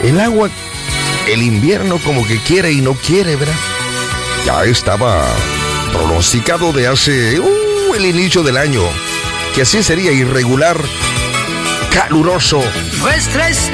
El agua, el invierno como que quiere y no quiere, ¿verdad? Ya estaba pronosticado de hace el inicio del año, que así sería irregular, caluroso. Nuestra